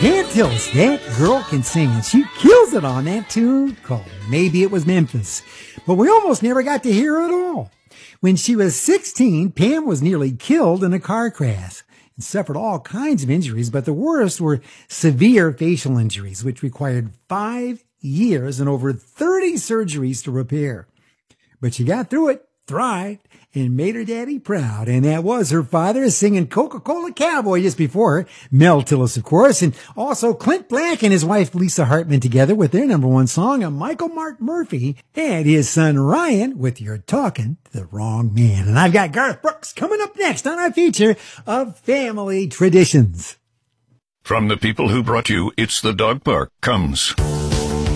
Can't tell us that girl can sing, and she kills it on that tune called Maybe It Was Memphis. But we almost never got to hear her at all. When she was 16, Pam was nearly killed in a car crash and suffered all kinds of injuries, but the worst were severe facial injuries, which required 5 years and over 30 surgeries to repair. But she got through it, thrived, and made her daddy proud. And that was her father singing Coca-Cola Cowboy just before her. Mel Tillis, of course, and also Clint Black and his wife Lisa Hartman together with their number one song, and Michael Mark Murphy and his son Ryan with You're Talking to the Wrong Man. And I've got Garth Brooks coming up next on our feature of Family Traditions. From the people who brought you It's the Dog Park comes